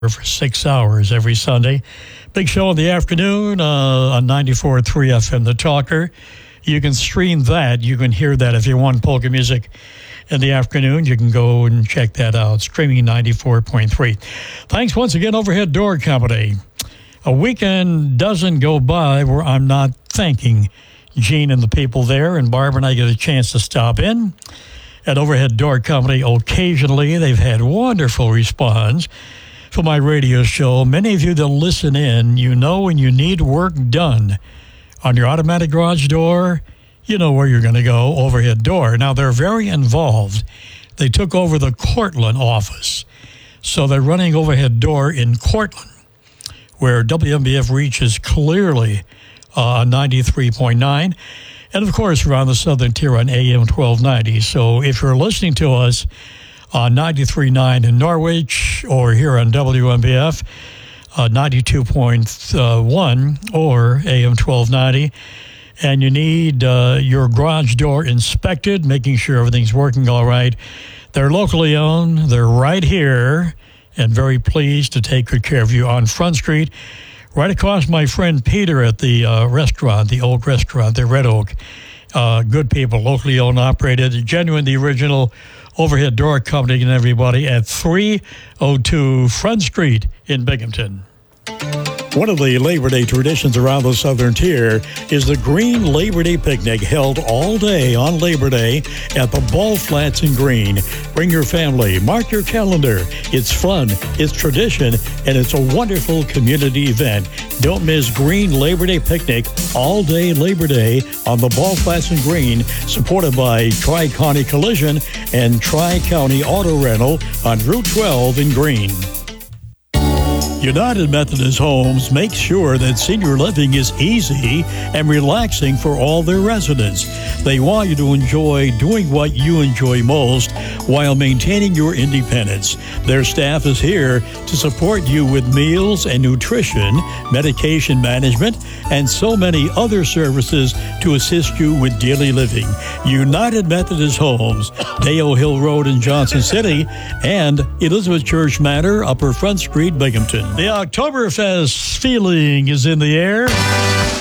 for 6 hours every Sunday. Big show in the afternoon on 94.3 FM, The Talker. You can stream that. You can hear that if you want polka music in the afternoon. You can go and check that out, streaming 94.3. Thanks once again, Overhead Door Company. A weekend doesn't go by where I'm not thanking Gene and the people there, and Barb and I get a chance to stop in at Overhead Door Company occasionally. They've had wonderful response for my radio show. Many of you that listen in, you know when you need work done on your automatic garage door, you know where you're going to go, Overhead Door. Now, they're very involved. They took over the Cortland office, so they're running Overhead Door in Cortland, where WMBF reaches clearly 93.9, and, of course, around the southern tier on AM 1290. So if you're listening to us on 93.9 in Norwich or here on WMBF, 92.1 or AM 1290, and you need your garage door inspected, making sure everything's working all right, they're locally owned. They're right here and very pleased to take good care of you on Front Street, right across my friend Peter at the restaurant, the old restaurant, the Red Oak. Good people, locally owned, operated, genuine, the original Overhead Door Company, and everybody at 302 Front Street in Binghamton. One of the Labor Day traditions around the southern tier is the Green Labor Day Picnic, held all day on Labor Day at the Ball Flats in Green. Bring your family. Mark your calendar. It's fun, it's tradition, and it's a wonderful community event. Don't miss Green Labor Day Picnic all day Labor Day on the Ball Flats in Green, supported by Tri-County Collision and Tri-County Auto Rental on Route 12 in Green. United Methodist Homes makes sure that senior living is easy and relaxing for all their residents. They want you to enjoy doing what you enjoy most while maintaining your independence. Their staff is here to support you with meals and nutrition, medication management, and so many other services to assist you with daily living. United Methodist Homes, Dale Hill Road in Johnson City, and Elizabeth Church Manor, Upper Front Street, Binghamton. The Oktoberfest feeling is in the air.